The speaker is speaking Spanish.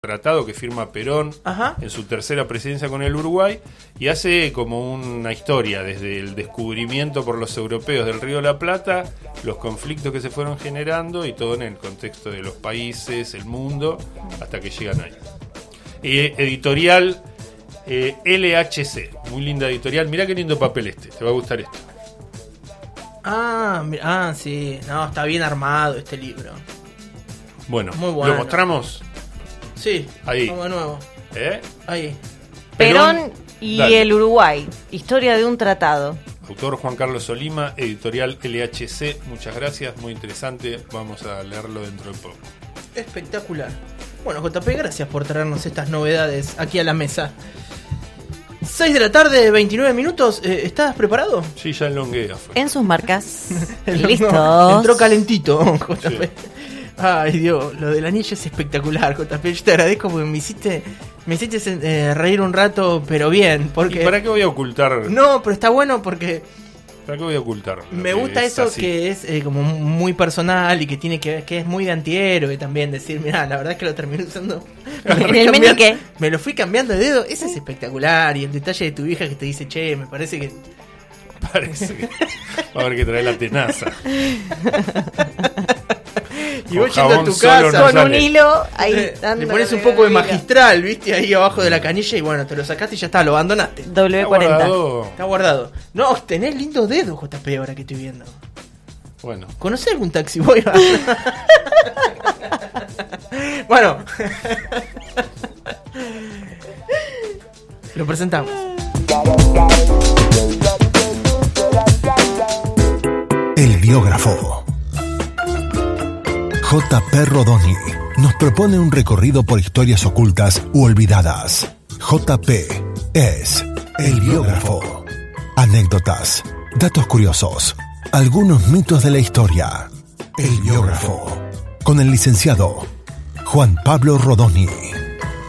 tratado que firma Perón en su tercera presidencia con el Uruguay, y hace como una historia desde el descubrimiento por los europeos del Río de la Plata, los conflictos que se fueron generando y todo en el contexto de los países, el mundo, hasta que llegan ahí. Editorial LHC, muy linda editorial. Mirá qué lindo papel te va a gustar esto. Sí, no, está bien armado este libro. Bueno, muy bueno. ¿Lo mostramos? Sí, ahí. Vamos de nuevo. Ahí. Perón y Dale. El Uruguay, historia de un tratado. Autor Juan Carlos Solima, editorial LHC, muchas gracias, muy interesante, vamos a leerlo dentro de poco. Espectacular. Bueno, JP, gracias por traernos estas novedades aquí a la mesa. 6 de la tarde, 29 minutos, ¿estás preparado? Sí, ya enlongué. En sus marcas. Listos. Entró calentito, JP. Sí. Ay, Dios, lo del anillo es espectacular, JP. Yo te agradezco porque me hiciste reír un rato, pero bien. Porque... ¿Y para qué voy a ocultar? No, pero está bueno porque... ¿Para qué voy a ocultar? Me gusta eso así, que es como muy personal y que tiene que es muy de antihéroe también. Decir, mirá, la verdad es que lo terminé usando. Me lo fui cambiando de dedo. Ese es espectacular. Y el detalle de tu hija que te dice, che, me parece que... va a haber que traer la tenaza. Y vos yendo a tu casa con un hilo ahí le pones un poco de magistral, viste, ahí abajo de la canilla y bueno, te lo sacaste y ya está, lo abandonaste. W40 está guardado. No, tenés lindos dedos, JP, ahora que estoy viendo. Bueno. ¿Conocés algún taxi boy? Bueno. Lo presentamos. El biógrafo. J.P. Rodoni nos propone un recorrido por historias ocultas u olvidadas. J.P. es el biógrafo. Anécdotas, datos curiosos, algunos mitos de la historia. El biógrafo. Con el licenciado Juan Pablo Rodoni.